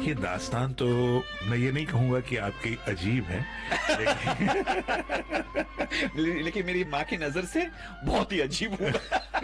देखिए, दास्तान तो मैं ये नहीं कहूँगा कि आपकी अजीब है, लेकिन लेकिन मेरी माँ की नजर से बहुत ही अजीब हूँ।